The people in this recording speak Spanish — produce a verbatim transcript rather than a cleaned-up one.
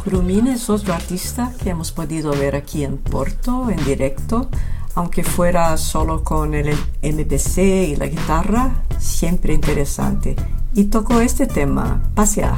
Rumine es otro artista que hemos podido ver aquí en Porto en directo, aunque fuera solo con el M P C y la guitarra, siempre interesante. Y tocó este tema, Pasear.